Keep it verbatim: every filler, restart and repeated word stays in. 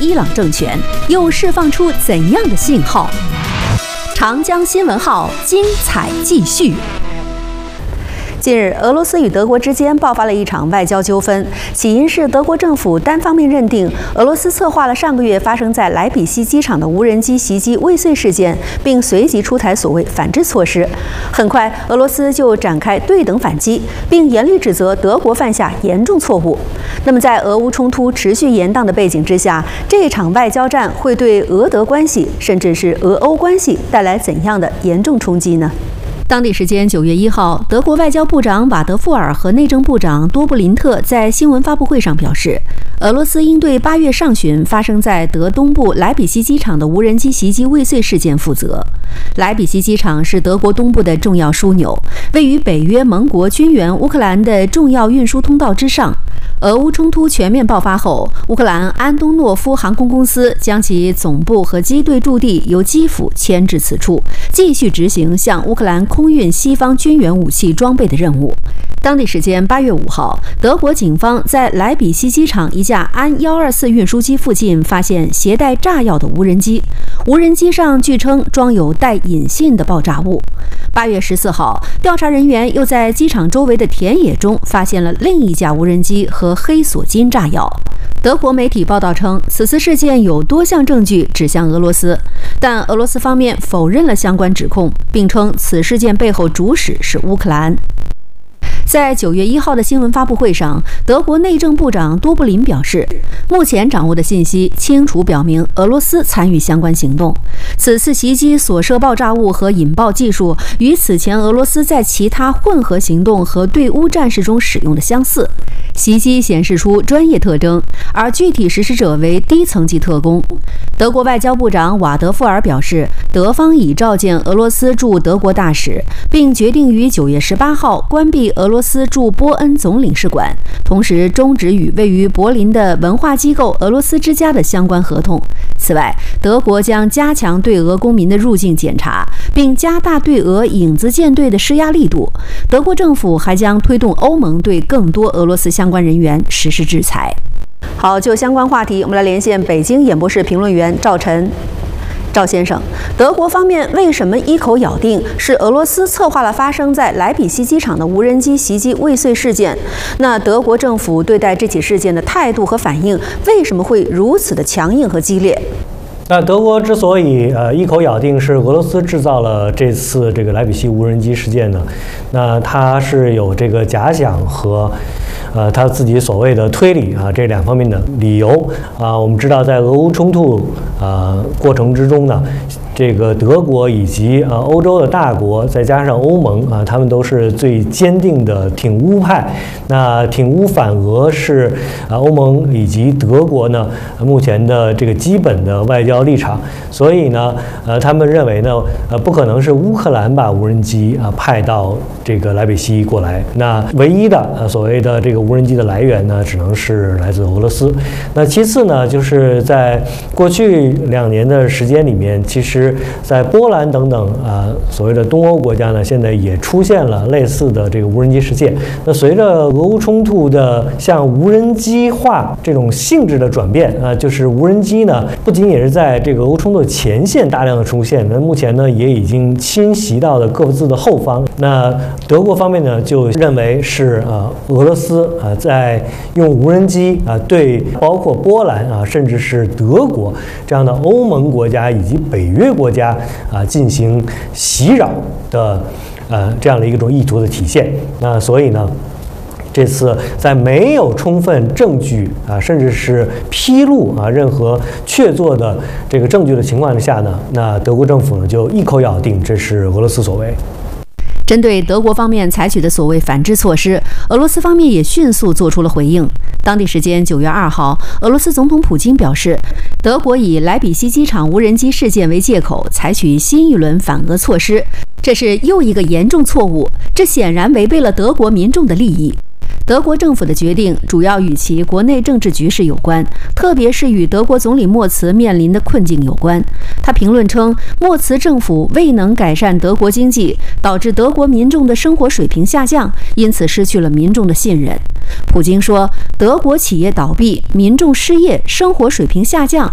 伊朗政权，又释放出怎样的信号？长江新闻号精彩继续。近日，俄罗斯与德国之间爆发了一场外交纠纷，起因是德国政府单方面认定俄罗斯策划了上个月发生在莱比锡机场的无人机袭击未遂事件，并随即出台所谓反制措施。很快，俄罗斯就展开对等反击，并严厉指责德国犯下严重错误。那么，在俄乌冲突持续延宕的背景之下，这场外交战会对俄德关系，甚至是俄欧关系带来怎样的严重冲击呢？当地时间九月一号，德国外交部长瓦德富尔和内政部长多布林特在新闻发布会上表示，俄罗斯应对八月上旬发生在德东部莱比锡机场的无人机袭击未遂事件负责。莱比锡机场是德国东部的重要枢纽，位于北约盟国军援乌克兰的重要运输通道之上。俄乌冲突全面爆发后，乌克兰安东诺夫航空公司将其总部和机队驻地由基辅迁至此处，继续执行向乌克兰空运西方军援武器装备的任务。当地时间八月五号，德国警方在莱比锡机场一架安一二四运输机附近发现携带炸药的无人机，无人机上据称装有带引信的爆炸物。八月十四号，调查人员又在机场周围的田野中发现了另一架无人机和黑索金炸药。德国媒体报道称，此次事件有多项证据指向俄罗斯，但俄罗斯方面否认了相关指控，并称此事件背后主使是乌克兰。在九月一号的新闻发布会上，德国内政部长多布林表示，目前掌握的信息清楚表明俄罗斯参与相关行动。此次袭击所涉爆炸物和引爆技术与此前俄罗斯在其他混合行动和对乌战事中使用的相似。袭击显示出专业特征，而具体实施者为低层级特工。德国外交部长瓦德富尔表示，德方已召见俄罗斯驻德国大使，并决定于九月十八号关闭俄罗斯驻波恩总领事馆，同时终止与位于柏林的文化机构俄罗斯之家的相关合同。此外，德国将加强对俄公民的入境检查，并加大对俄影子舰队的施压力度。德国政府还将推动欧盟对更多俄罗斯相关人员实施制裁。好，就相关话题，我们来连线北京演播室评论员赵晨。赵先生，德国方面为什么一口咬定是俄罗斯策划了发生在莱比锡机场的无人机袭击未遂事件？那德国政府对待这起事件的态度和反应为什么会如此的强硬和激烈？ 那德国之所以呃一口咬定是俄罗斯制造了这次这个莱比锡无人机事件呢，那它是有这个假想和呃他自己所谓的推理啊这两方面的理由啊。我们知道在俄乌冲突啊过程之中呢，这个德国以及啊欧洲的大国，再加上欧盟啊，他们都是最坚定的挺乌派。那挺乌反俄是啊欧盟以及德国呢目前的这个基本的外交立场。所以呢，呃，他们认为呢，呃，不可能是乌克兰把无人机啊派到这个莱比锡过来。那唯一的呃所谓的这个无人机的来源呢，只能是来自俄罗斯。那其次呢，就是在过去两年的时间里面，其实在波兰等等啊、呃、所谓的东欧国家呢，现在也出现了类似的这个无人机事件。那随着俄乌冲突的向无人机化这种性质的转变啊、呃，就是无人机呢不仅仅是在这个俄乌冲突的前线大量的出现，那目前呢也已经侵袭到了各自的后方。那德国方面呢就认为是呃俄罗斯啊、呃、在用无人机啊、呃、对包括波兰啊甚至是德国这样的欧盟国家以及北约国家啊、呃、进行袭扰的呃这样的一种意图的体现。那所以呢，这次在没有充分证据啊，甚至是披露啊任何确凿的这个证据的情况下呢，那德国政府呢就一口咬定这是俄罗斯所为。 针对德国方面采取的所谓反制措施，俄罗斯方面也迅速做出了回应。当地时间九月二号，俄罗斯总统普京表示，德国以莱比锡机场无人机事件为借口，采取新一轮反俄措施，这是又一个严重错误，这显然违背了德国民众的利益。德国政府的决定主要与其国内政治局势有关，特别是与德国总理默茨面临的困境有关。他评论称，默茨政府未能改善德国经济，导致德国民众的生活水平下降，因此失去了民众的信任。普京说，德国企业倒闭、民众失业、生活水平下降